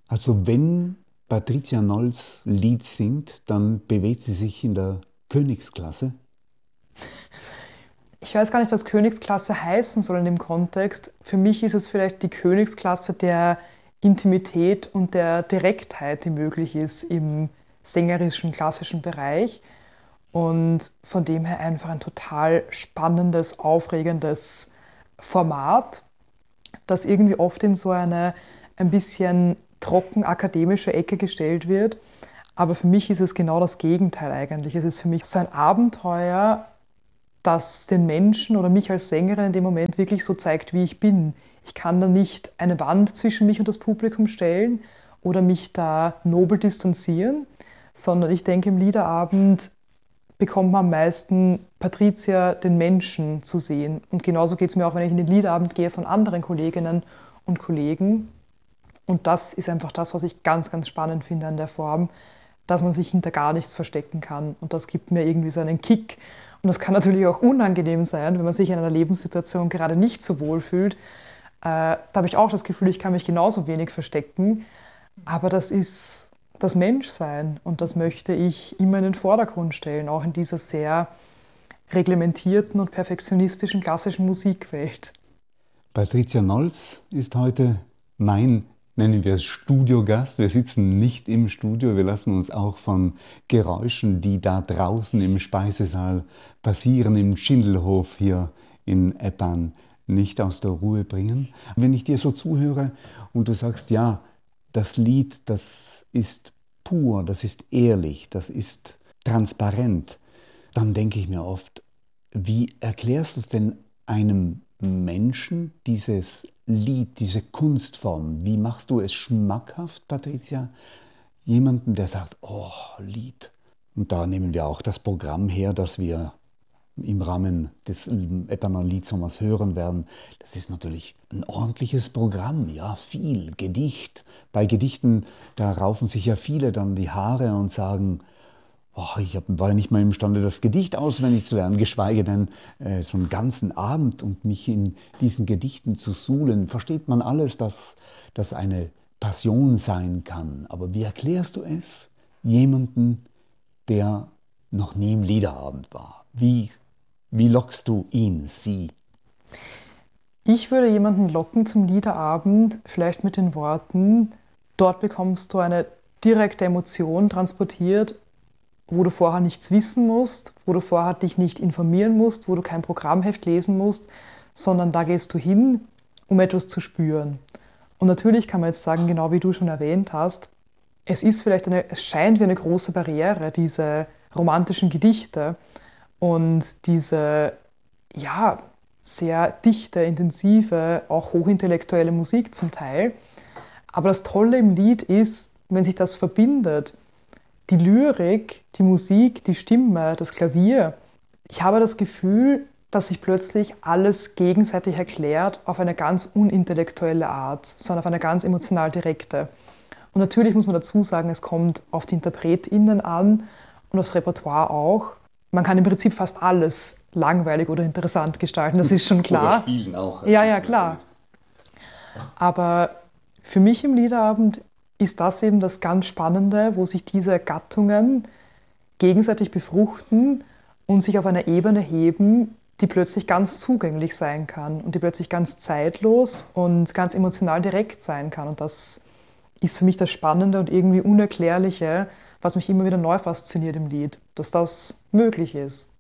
Also wenn Patricia Nolls Lied singt, dann bewegt sie sich in der Königsklasse. Ich weiß gar nicht, was Königsklasse heißen soll in dem Kontext. Für mich ist es vielleicht die Königsklasse der Intimität und der Direktheit, die möglich ist im sängerischen, klassischen Bereich. Und von dem her einfach ein total spannendes, aufregendes Format, das irgendwie oft in so eine ein bisschen trocken akademische Ecke gestellt wird. Aber für mich ist es genau das Gegenteil eigentlich. Es ist für mich so ein Abenteuer, das den Menschen oder mich als Sängerin in dem Moment wirklich so zeigt, wie ich bin. Ich kann da nicht eine Wand zwischen mich und das Publikum stellen oder mich da nobel distanzieren, sondern ich denke, im Liederabend bekommt man am meisten Patricia, den Menschen, zu sehen. Und genauso geht es mir auch, wenn ich in den Liederabend gehe von anderen Kolleginnen und Kollegen. Und das ist einfach das, was ich ganz, ganz spannend finde an der Form, dass man sich hinter gar nichts verstecken kann. Und das gibt mir irgendwie so einen Kick. Und das kann natürlich auch unangenehm sein, wenn man sich in einer Lebenssituation gerade nicht so wohl fühlt. Da habe ich auch das Gefühl, ich kann mich genauso wenig verstecken. Aber das ist das Menschsein und das möchte ich immer in den Vordergrund stellen, auch in dieser sehr reglementierten und perfektionistischen klassischen Musikwelt. Patricia Nolls ist heute mein, nennen wir es Studiogast. Wir sitzen nicht im Studio, wir lassen uns auch von Geräuschen, die da draußen im Speisesaal passieren, im Schindelhof hier in Eppan, nicht aus der Ruhe bringen. Wenn ich dir so zuhöre und du sagst, ja, das Lied, das ist pur, das ist ehrlich, das ist transparent, dann denke ich mir oft, wie erklärst du es denn einem Menschen, dieses Lied, diese Kunstform? Wie machst du es schmackhaft, Patricia? Jemanden, der sagt, oh, Lied. Und da nehmen wir auch das Programm her, das wir im Rahmen des Eppaner Liedsommers hören werden. Das ist natürlich ein ordentliches Programm, ja, viel Gedicht. Bei Gedichten, da raufen sich ja viele dann die Haare und sagen, oh, war ja nicht mal imstande, das Gedicht auswendig zu lernen, geschweige denn so einen ganzen Abend und mich in diesen Gedichten zu suhlen. Versteht man alles, dass das eine Passion sein kann. Aber wie erklärst du es jemanden, der noch nie im Liederabend war? Wie lockst du ihn, sie? Ich würde jemanden locken zum Liederabend, vielleicht mit den Worten, dort bekommst du eine direkte Emotion transportiert, wo du vorher nichts wissen musst, wo du vorher dich nicht informieren musst, wo du kein Programmheft lesen musst, sondern da gehst du hin, um etwas zu spüren. Und natürlich kann man jetzt sagen, genau wie du schon erwähnt hast, es scheint wie eine große Barriere, diese romantischen Gedichte und diese, ja, sehr dichte, intensive, auch hochintellektuelle Musik zum Teil. Aber das Tolle im Lied ist, wenn sich das verbindet, die Lyrik, die Musik, die Stimme, das Klavier. Ich habe das Gefühl, dass sich plötzlich alles gegenseitig erklärt auf eine ganz unintellektuelle Art, sondern auf eine ganz emotional direkte. Und natürlich muss man dazu sagen, es kommt auf die InterpretInnen an und aufs Repertoire auch. Man kann im Prinzip fast alles langweilig oder interessant gestalten, das ist schon klar. Oder spielen auch. Ja, ja, klar. Aber für mich im Liederabend ist das eben das ganz Spannende, wo sich diese Gattungen gegenseitig befruchten und sich auf einer Ebene heben, die plötzlich ganz zugänglich sein kann und die plötzlich ganz zeitlos und ganz emotional direkt sein kann. Und das ist für mich das Spannende und irgendwie Unerklärliche, was mich immer wieder neu fasziniert im Lied, dass das möglich ist.